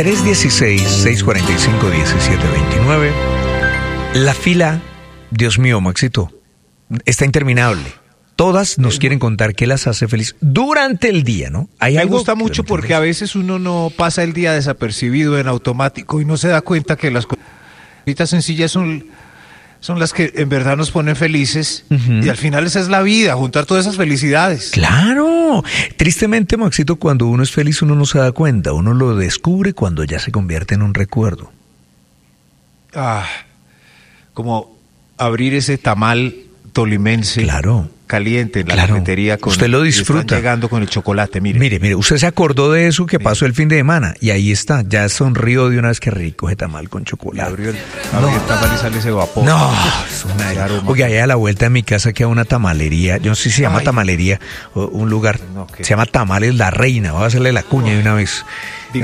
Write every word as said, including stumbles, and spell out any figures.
tres uno seis, seis cuatro cinco, uno siete dos nueve. La fila, Dios mío, Maxito, está interminable. Todas nos quieren contar qué las hace feliz durante el día, ¿no? Hay Me gusta mucho porque feliz. A veces uno no pasa el día desapercibido en automático y no se da cuenta que las cositas sencillas son, son las que en verdad nos ponen felices. Uh-huh. Y al final esa es la vida, juntar todas esas felicidades. ¡Claro! Tristemente, Maxito, cuando uno es feliz uno no se da cuenta. Uno lo descubre cuando ya se convierte en un recuerdo. Ah... Como abrir ese tamal tolimense, claro, caliente en la claro. cafetería. Con, usted lo disfruta. Están llegando con el chocolate, mire. Mire, mire, usted se acordó de eso que mire. Pasó el fin de semana y ahí está, ya sonrió de una vez, que rico ese tamal con chocolate. Abrió el, abrió no. el tamal y sale ese vapor. No, es una... Oye, allá a la vuelta de mi casa queda una tamalería, yo no sé si se llama Ay. tamalería, un lugar, no, se llama Tamales La Reina, voy a hacerle la cuña de una vez.